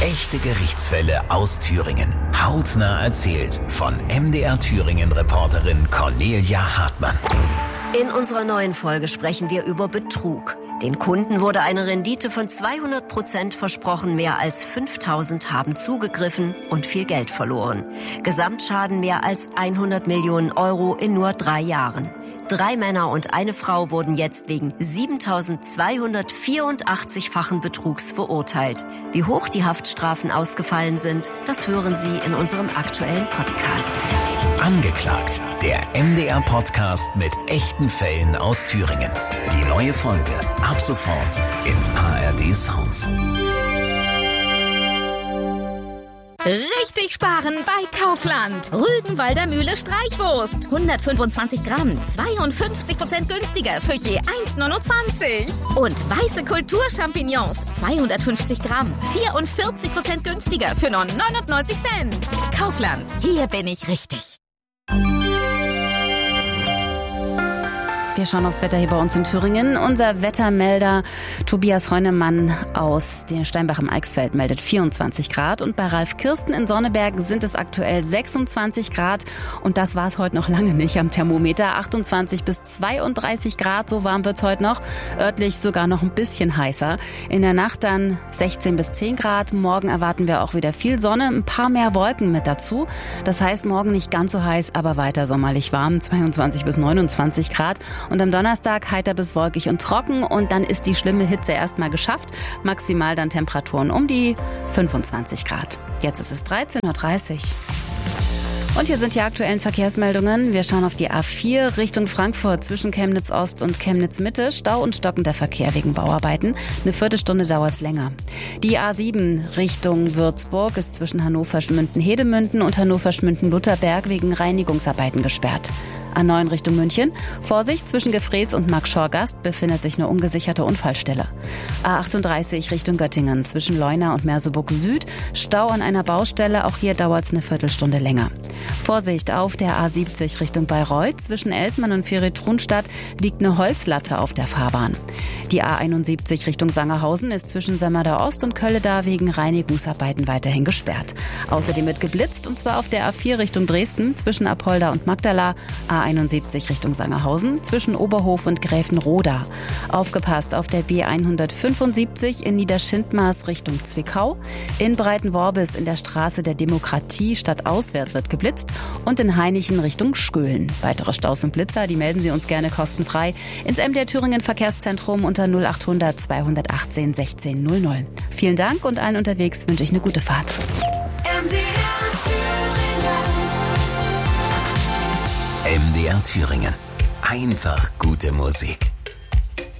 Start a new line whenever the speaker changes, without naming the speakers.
Echte Gerichtsfälle aus Thüringen. Hautnah erzählt von MDR Thüringen-Reporterin Cornelia Hartmann.
In unserer neuen Folge sprechen wir über Betrug. Den Kunden wurde eine Rendite von 200% versprochen, mehr als 5.000 haben zugegriffen und viel Geld verloren. Gesamtschaden mehr als 100 Millionen Euro in nur 3 Jahren. 3 Männer und eine Frau wurden jetzt wegen 7.284-fachen Betrugs verurteilt. Wie hoch die Haftstrafen ausgefallen sind, das hören Sie in unserem aktuellen Podcast.
Angeklagt, der MDR-Podcast mit echten Fällen aus Thüringen. Die neue Folge ab sofort in ARD Sounds.
Richtig sparen bei Kaufland. Rügenwalder Mühle Streichwurst. 125 Gramm, 52% günstiger für je 1,29. Und weiße Kulturchampignons, 250 Gramm, 44% günstiger für nur 99 Cent. Kaufland, hier bin ich richtig.
Wir schauen aufs Wetter hier bei uns in Thüringen. Unser Wettermelder Tobias Heunemann aus der Steinbach im Eichsfeld meldet 24 Grad. Und bei Ralf Kirsten in Sonneberg sind es aktuell 26 Grad. Und das war es heute noch lange nicht am Thermometer. 28 bis 32 Grad, so warm wird's heute noch. Örtlich sogar noch ein bisschen heißer. In der Nacht dann 16 bis 10 Grad. Morgen erwarten wir auch wieder viel Sonne, ein paar mehr Wolken mit dazu. Das heißt, morgen nicht ganz so heiß, aber weiter sommerlich warm. 22 bis 29 Grad. Und am Donnerstag heiter bis wolkig und trocken und dann ist die schlimme Hitze erstmal geschafft. Maximal dann Temperaturen um die 25 Grad. Jetzt ist es 13.30 Uhr. Und hier sind die aktuellen Verkehrsmeldungen. Wir schauen auf die A4 Richtung Frankfurt zwischen Chemnitz Ost und Chemnitz Mitte. Stau und stockender Verkehr wegen Bauarbeiten. Eine Viertelstunde dauert's länger. Die A7 Richtung Würzburg ist zwischen Hannover-Schmünden-Hedemünden und Hannover-Schmünden-Lutherberg wegen Reinigungsarbeiten gesperrt. A9 Richtung München. Vorsicht, zwischen Gefrees und Markschorgast befindet sich eine ungesicherte Unfallstelle. A38 Richtung Göttingen zwischen Leuna und Merseburg Süd. Stau an einer Baustelle, auch hier dauert es eine Viertelstunde länger. Vorsicht, auf der A70 Richtung Bayreuth zwischen Eltmann und Ferritrunstadt liegt eine Holzlatte auf der Fahrbahn. Die A71 Richtung Sangerhausen ist zwischen Sömmerda Ost und Kölleda wegen Reinigungsarbeiten weiterhin gesperrt. Außerdem wird geblitzt, und zwar auf der A4 Richtung Dresden zwischen Apolda und Magdala, A71 Richtung Sangerhausen zwischen Oberhof und Gräfenroda. Aufgepasst auf der B175 in Niederschindmaß Richtung Zwickau. In Breitenworbis in der Straße der Demokratie stadtauswärts wird geblitzt und in Hainichen Richtung Schkölen. Weitere Staus und Blitzer, die melden Sie uns gerne kostenfrei ins MDR Thüringen Verkehrszentrum unter 0800 218 16 00. Vielen Dank und allen unterwegs wünsche ich eine gute Fahrt.
MDR Thüringen. Einfach gute Musik.